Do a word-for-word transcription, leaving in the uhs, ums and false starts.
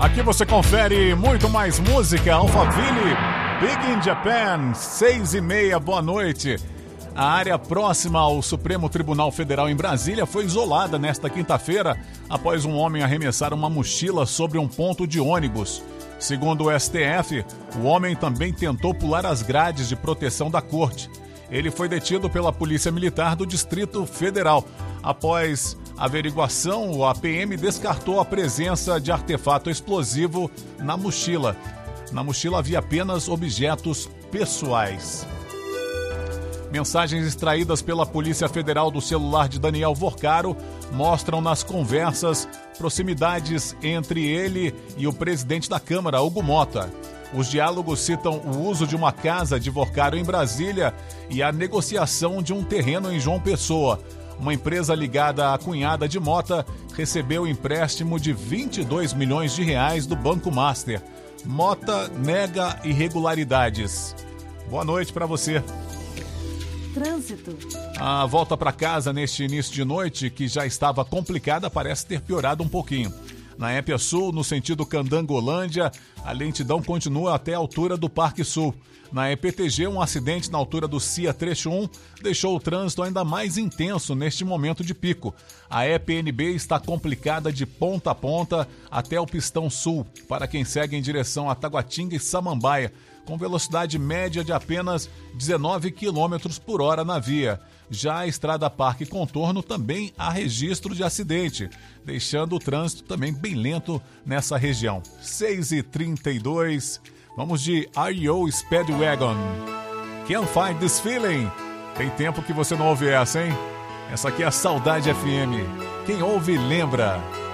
Aqui você confere muito mais música. Alphaville, Big in Japan, seis e meia, boa noite. A área próxima ao Supremo Tribunal Federal em Brasília foi isolada nesta quinta-feira após um homem arremessar uma mochila sobre um ponto de ônibus. Segundo o S T F, o homem também tentou pular as grades de proteção da corte. Ele foi detido pela Polícia Militar do Distrito Federal. Após averiguação, a P M descartou a presença de artefato explosivo na mochila. Na mochila havia apenas objetos pessoais. Mensagens extraídas pela Polícia Federal do celular de Daniel Vorcaro mostram nas conversas proximidades entre ele e o presidente da Câmara, Hugo Mota. Os diálogos citam o uso de uma casa de Vorcaro em Brasília e a negociação de um terreno em João Pessoa. Uma empresa ligada à cunhada de Mota recebeu empréstimo de vinte e dois milhões de reais do Banco Master. Mota nega irregularidades. Boa noite para você. Trânsito. A volta para casa neste início de noite, que já estava complicada, parece ter piorado um pouquinho. Na Épia Sul, no sentido Candangolândia, a lentidão continua até a altura do Parque Sul. Na E P T G, um acidente na altura do C I A Trecho um deixou o trânsito ainda mais intenso neste momento de pico. A E P N B está complicada de ponta a ponta até o Pistão Sul, para quem segue em direção a Taguatinga e Samambaia, com velocidade média de apenas dezenove quilômetros por hora na via. Já a Estrada Parque Contorno também há registro de acidente, deixando o trânsito também bem lento nessa região. seis e trinta e dois, vamos de R E O Speedwagon. Can't Find This Feeling. Tem tempo que você não ouve essa, hein? Essa aqui é a Saudade F M. Quem ouve, lembra.